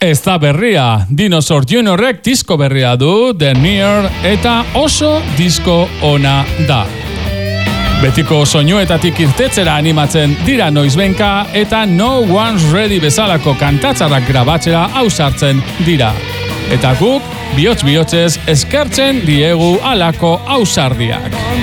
Ez da berria, Dinosaur Juniorrek disko berria du, The Near, eta oso disko ona da. Betiko soinuetatik irtetzera animatzen dira noizbenka eta No One's Ready bezalako kantatzarrak grabatzera ausartzen dira. Eta guk, bihotz-bihotzez eskertzen diegu alako ausardiak.